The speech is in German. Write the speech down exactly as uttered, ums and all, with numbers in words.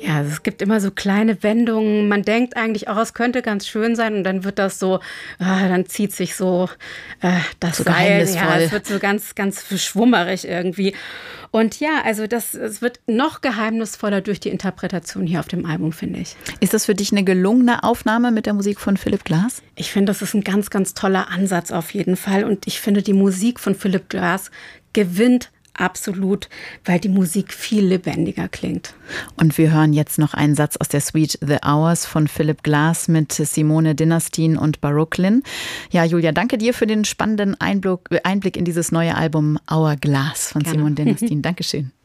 Ja, also es gibt immer so kleine Wendungen. Man denkt eigentlich auch, es könnte ganz schön sein und dann wird das so, ah, dann zieht sich so äh, das so Seil. geheimnisvoll. Ja, es wird so ganz, ganz schwummerig irgendwie. Und ja, also das, es wird noch geheimnisvoller durch die Interpretation hier auf dem Album, finde ich. Ist das für dich eine gelungene Aufnahme mit der Musik von Philip Glass? Ich finde, das ist ein ganz, ganz toller Ansatz auf jeden Fall. Und ich finde, die Musik von Philip Glass gewinnt absolut, weil die Musik viel lebendiger klingt. Und wir hören jetzt noch einen Satz aus der Suite The Hours von Philip Glass mit Simone Dinnerstein und Baroque-Lyn. Ja, Julia, danke dir für den spannenden Einblick, Einblick in dieses neue Album Hourglass von Gerne. Simone Dinnerstein. Dankeschön.